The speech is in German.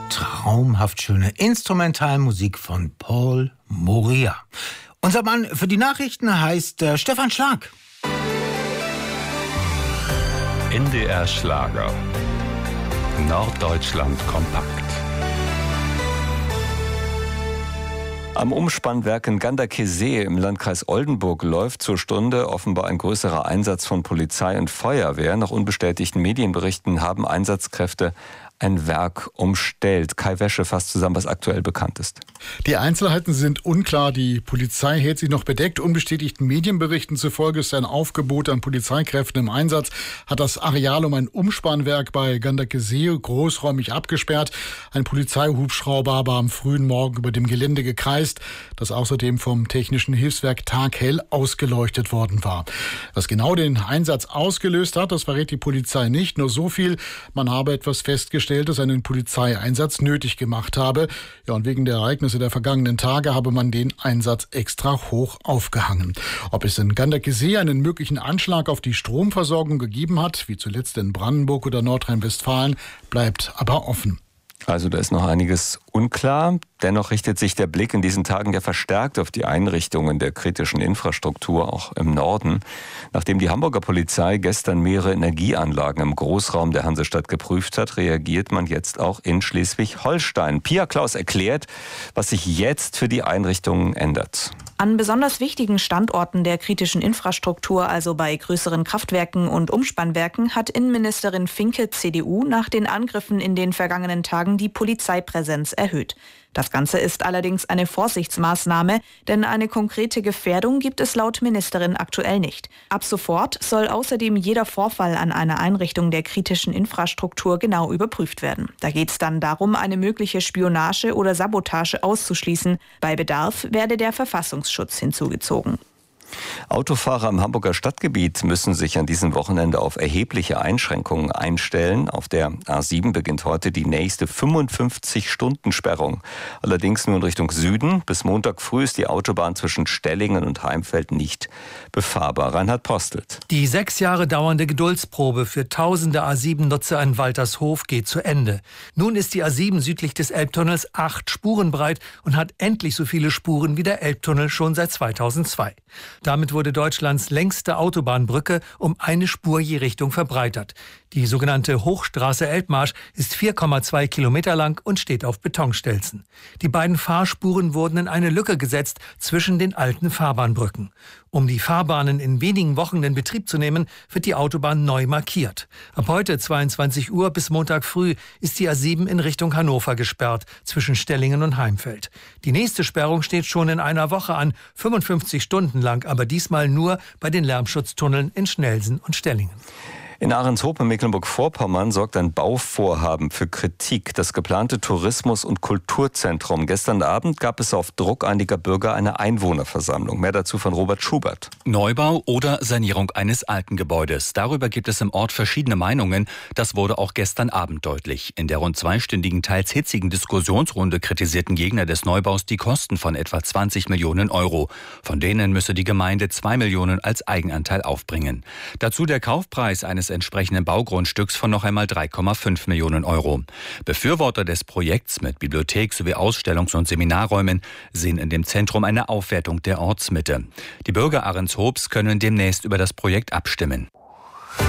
traumhaft schöne Instrumentalmusik von Paul Moria. Unser Mann für die Nachrichten heißt Stefan Schlag. NDR Schlager. Norddeutschland kompakt. Am Umspannwerk in Ganderkesee im Landkreis Oldenburg läuft zur Stunde offenbar ein größerer Einsatz von Polizei und Feuerwehr. Nach unbestätigten Medienberichten haben Einsatzkräfte ein Werk umstellt. Kai Wäsche fasst zusammen, was aktuell bekannt ist. Die Einzelheiten sind unklar. Die Polizei hält sich noch bedeckt. Unbestätigten Medienberichten zufolge ist ein Aufgebot an Polizeikräften im Einsatz, hat das Areal um ein Umspannwerk bei Ganderkesee großräumig abgesperrt. Ein Polizeihubschrauber war am frühen Morgen über dem Gelände gekreist, das außerdem vom Technischen Hilfswerk taghell ausgeleuchtet worden war. Was genau den Einsatz ausgelöst hat, das verrät die Polizei nicht. Nur so viel, man habe etwas festgestellt, das einen Polizeieinsatz nötig gemacht habe. Ja, und wegen der Ereignisse der vergangenen Tage habe man den Einsatz extra hoch aufgehangen. Ob es in Ganderkesee einen möglichen Anschlag auf die Stromversorgung gegeben hat, wie zuletzt in Brandenburg oder Nordrhein-Westfalen, bleibt aber offen. Also da ist noch einiges unklar. Dennoch richtet sich der Blick in diesen Tagen ja verstärkt auf die Einrichtungen der kritischen Infrastruktur, auch im Norden. Nachdem die Hamburger Polizei gestern mehrere Energieanlagen im Großraum der Hansestadt geprüft hat, reagiert man jetzt auch in Schleswig-Holstein. Pia Klaus erklärt, was sich jetzt für die Einrichtungen ändert. An besonders wichtigen Standorten der kritischen Infrastruktur, also bei größeren Kraftwerken und Umspannwerken, hat Innenministerin Finke, CDU, nach den Angriffen in den vergangenen Tagen die Polizeipräsenz erhöht. Das Ganze ist allerdings eine Vorsichtsmaßnahme, denn eine konkrete Gefährdung gibt es laut Ministerin aktuell nicht. Ab sofort soll außerdem jeder Vorfall an einer Einrichtung der kritischen Infrastruktur genau überprüft werden. Da geht es dann darum, eine mögliche Spionage oder Sabotage auszuschließen. Bei Bedarf werde der Verfassungsschutz hinzugezogen. Autofahrer im Hamburger Stadtgebiet müssen sich an diesem Wochenende auf erhebliche Einschränkungen einstellen. Auf der A7 beginnt heute die nächste 55-Stunden-Sperrung. Allerdings nur in Richtung Süden. Bis Montag früh ist die Autobahn zwischen Stellingen und Heimfeld nicht befahrbar. Reinhard Postelt. Die 6 Jahre dauernde Geduldsprobe für tausende A7-Nutzer in Waltershof geht zu Ende. Nun ist die A7 südlich des Elbtunnels 8 Spuren breit und hat endlich so viele Spuren wie der Elbtunnel schon seit 2002. Damit wurde Deutschlands längste Autobahnbrücke um eine Spur je Richtung verbreitert. Die sogenannte Hochstraße Elbmarsch ist 4,2 Kilometer lang und steht auf Betonstelzen. Die beiden Fahrspuren wurden in eine Lücke gesetzt zwischen den alten Fahrbahnbrücken. Um die Fahrbahnen in wenigen Wochen in Betrieb zu nehmen, wird die Autobahn neu markiert. Ab heute 22 Uhr bis Montag früh ist die A7 in Richtung Hannover gesperrt, zwischen Stellingen und Heimfeld. Die nächste Sperrung steht schon in einer Woche an, 55 Stunden lang, aber diesmal nur bei den Lärmschutztunneln in Schnelsen und Stellingen. In Ahrenshoop in Mecklenburg-Vorpommern sorgt ein Bauvorhaben für Kritik. Das geplante Tourismus- und Kulturzentrum. Gestern Abend gab es auf Druck einiger Bürger eine Einwohnerversammlung. Mehr dazu von Robert Schubert. Neubau oder Sanierung eines alten Gebäudes. Darüber gibt es im Ort verschiedene Meinungen. Das wurde auch gestern Abend deutlich. In der rund zweistündigen, teils hitzigen Diskussionsrunde kritisierten Gegner des Neubaus die Kosten von etwa 20 Millionen Euro. Von denen müsse die Gemeinde 2 Millionen als Eigenanteil aufbringen. Dazu der Kaufpreis eines entsprechenden Baugrundstücks von noch einmal 3,5 Millionen Euro. Befürworter des Projekts mit Bibliothek sowie Ausstellungs- und Seminarräumen sehen in dem Zentrum eine Aufwertung der Ortsmitte. Die Bürger Ahrenshoofs können demnächst über das Projekt abstimmen.